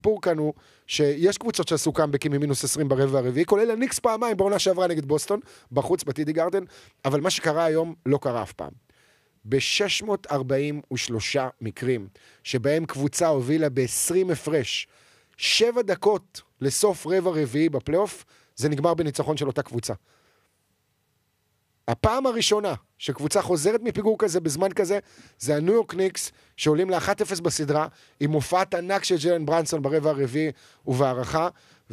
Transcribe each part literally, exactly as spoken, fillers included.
הסיפור כאן הוא שיש קבוצות שעשו קאמבקים ממינוס עשרים ברבע הרביעי, כולל הניקס פעמיים בעונה שעברה נגד בוסטון, בחוץ בטידי גארדן, אבל מה שקרה היום לא קרה אף פעם. ב-שש מאות ארבעים ושלושה מקרים, שבהם קבוצה הובילה ב-עשרים הפרש, שבע דקות לסוף רבע רביעי בפלייאוף, זה נגמר בניצחון של אותה קבוצה. הפעם הראשונה שקבוצה חוזרת מפיגור כזה בזמן כזה, זה הניו יורק ניקס שעולים ל-אחת אפס בסדרה, עם הופעת ענק של ג'לן ברנסון ברבע הרביעי ובהערכה,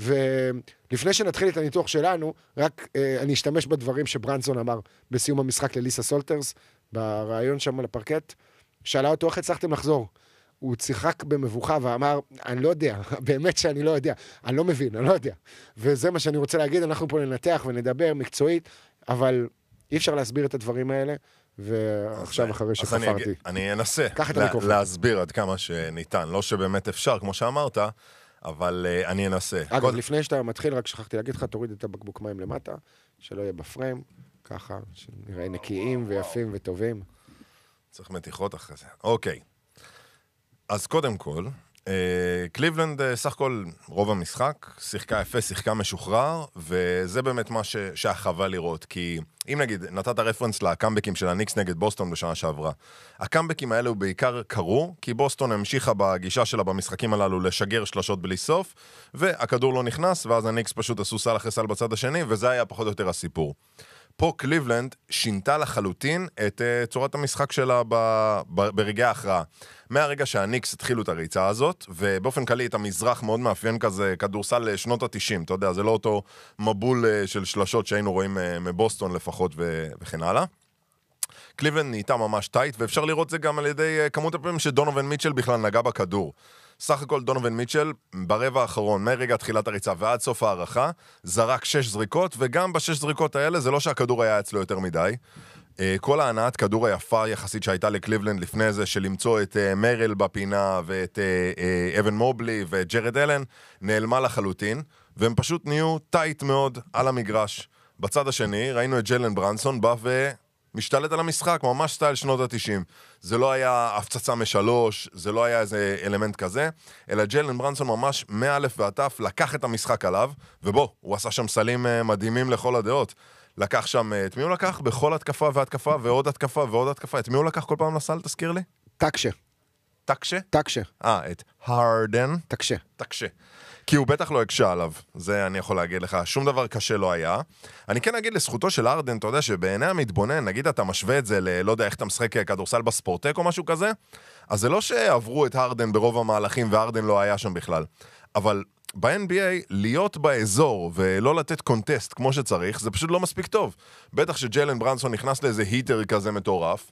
ולפני שנתחיל את הניתוח שלנו, רק אה, אני אשתמש בדברים שברנסון אמר בסיום המשחק לליסה סולטרס, ברעיון שם על הפרקט, שאלה אותו איך הצלחתם לחזור. הוא שיחק במבוכה ואמר, אני לא יודע, באמת שאני לא יודע, אני לא מבין, אני לא יודע. וזה מה שאני רוצה להגיד, אנחנו פה ננתח ונדבר מקצועית, אבל אי אפשר להסביר את הדברים האלה, ועכשיו אחרי שחפרתי. אני, אני אנסה לה, להסביר עד כמה שניתן, לא שבאמת אפשר, כמו שאמרת, אבל uh, אני אנסה. אגב, כל... לפני שאתה מתחיל, רק שכחתי להגיד לך, תוריד את הבקבוק מים למטה, שלא יהיה בפריים, ככה, שנראה נקיים ויפים וטובים. צריך מתיחות אחרי זה. אוקיי. אז קודם כל, קליבלנד סך הכל רוב המשחק, שיחקה יפה, שיחקה משוחרר, וזה באמת מה ש... שהחווה לראות, כי אם נגיד, נתת רפרנס לקאמבקים של הניקס נגד בוסטון בשנה שעברה, הקאמבקים האלה הוא בעיקר קרו, כי בוסטון המשיכה בגישה שלה במשחקים הללו לשגר שלשות בלי סוף, והכדור לא נכנס, ואז הניקס פשוט עשו סל אחרי סל בצד השני, וזה היה פחות או יותר הסיפור. פה קליבלנד שינתה לחלוטין את uh, צורת המשחק שלה ב, ב, ברגעי ההכרעה. מהרגע שהניקס התחילו את הריצה הזאת, ובאופן כללי את המזרח מאוד מאפיין כזה כדורסל לשנות ה-תשעים, אתה יודע, זה לא אותו מבול uh, של שלשות שהיינו רואים uh, מבוסטון לפחות ו- וכן הלאה. קליבלנד נהייתה ממש טייט, ואפשר לראות זה גם על ידי uh, כמות הפעמים שדונובין מיטשל בכלל נגע בכדור. סך הכל דונובין מיטשל ברבע האחרון, מרגע תחילת הריצה ועד סוף הערכה, זרק שש זריקות, וגם בשש זריקות האלה זה לא שהכדור היה אצלו יותר מדי. כל ההנעת כדור היפה יחסית שהייתה לקליבלנד לפני זה, של למצוא את מריל בפינה, ואת אבן מובלי ואת ג'רד אלן, נעלמה לחלוטין, והם פשוט נהיו טייט מאוד על המגרש. בצד השני ראינו את ג'לן ברנסון בא ו... משתלט על המשחק, ממש סטייל שנות ה-תשעים. זה לא היה הפצצה משלוש, זה לא היה איזה אלמנט כזה, אלא ג'לן ברנסון ממש מאלף ועד תף לקח את המשחק עליו, ובוא, הוא עשה שם סלים מדהימים לכל הדעות. לקח שם, את מי הוא לקח? בכל התקפה והתקפה ועוד התקפה ועוד התקפה. את מי הוא לקח כל פעם לסל, תזכיר לי? טקשה. טקשה? טקשה. אה, את הרדן. טקשה. טקשה. כי הוא בטח לא הקשה עליו, זה אני יכול להגיד לך, שום דבר קשה לא היה. אני כן אגיד לזכותו של ארדן, אתה יודע שבעיני המתבונן, נגיד אתה משווה את זה ל... לא יודע איך אתה משחק כדורסל בספורטק או משהו כזה, אז זה לא שעברו את ארדן ברוב המהלכים וארדן לא היה שם בכלל. אבל ב-אן בי איי, להיות באזור ולא לתת קונטסט כמו שצריך, זה פשוט לא מספיק טוב. בטח שג'לן ברנסון נכנס לאיזה היטר כזה מטורף,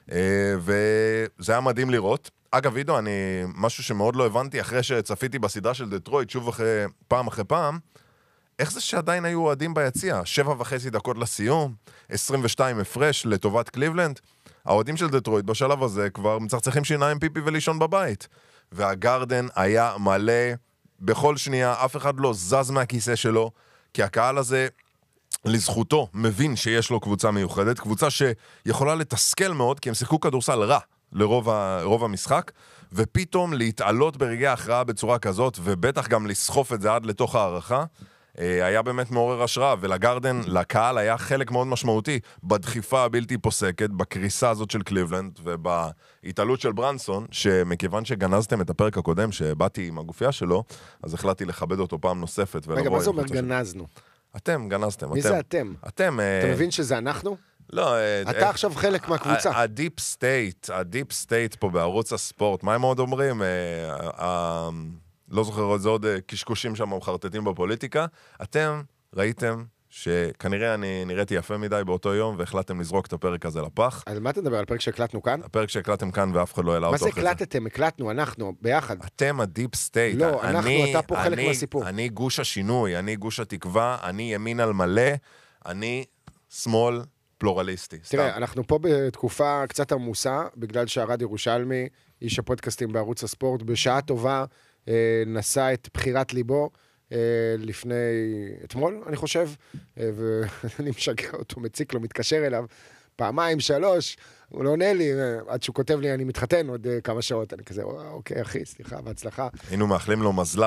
וזה היה מדהים לראות. אגב, וידו, אני, משהו שמאוד לא הבנתי אחרי שצפיתי בסדרה של דטרויט, שוב אחרי, פעם אחרי פעם, איך זה שעדיין היו אוהדים ביציע? שבע וחצי דקות לסיום, עשרים ושתיים הפרש לטובת קליבלנד. האוהדים של דטרויט בשלב הזה כבר מצחצחים שיניים פיפי ולישון בבית. והגרדן היה מלא בכל שנייה, אף אחד לא זז מהכיסא שלו, כי הקהל הזה... לזכותו מבין שיש לו קבוצה מיוחדת, קבוצה שיכולה לתסכל מאוד, כי הם שיחקו כדורסל רע לרוב ה, רוב המשחק, ופתאום להתעלות ברגעי ההכרעה בצורה כזאת, ובטח גם לסחוף את זה עד לתוך הערכה, היה באמת מעורר השראה, ולגרדן, לקהל היה חלק מאוד משמעותי, בדחיפה הבלתי פוסקת, בקריסה הזאת של קליבלנד, ובהתעלות של ברנסון, שמכיוון שגנזתם את הפרק הקודם, שבאתי עם הגופייה שלו, אז החלטתי לכבד אותו פעם נוספת. רגע, מה זה אומר גנזנו? אתם גנזתם. מי זה אתם? אתם... אתה מבין שזה אנחנו? לא... אתה עכשיו חלק מהקבוצה. הדיפ סטייט, הדיפ סטייט פה בערוץ הספורט, מה הם עוד אומרים? לא זוכר, זה עוד קשקושים שם מחרטטים בפוליטיקה. אתם ראיתם שכנראה אני נראיתי יפה מדי באותו יום, והחלטתם לזרוק את הפרק הזה לפח. על מה אתה מדבר? על פרק שהקלטנו כאן? הפרק שהקלטתם כאן ואף אחד לא העלה אותו אחרי זה. מה זה הקלטתם? הקלטנו, אנחנו, ביחד. אתם הדיפ סטייט. לא, אנחנו, אתה פה חלק מהסיפור. אני גוש השינוי, אני גוש התקווה, אני ימין על מלא, אני שמאל פלורליסטי. תראה, אנחנו פה בתקופה קצת עמוסה, בגלל שהרד ירושלמי, איש הפודקאסטים בערוץ הספורט, בשעה טובה נשא את בחירת ליבו, לפני, אתמול, אני חושב, ואני משגע אותו, מציק לו, מתקשר אליו, פעמיים, שלוש, הוא לא עונה לי, עד שהוא כותב לי, אני מתחתן עוד כמה שעות, אני כזה, אוקיי, אחי, סליחה, בהצלחה. היינו מאחלים לו מזלה.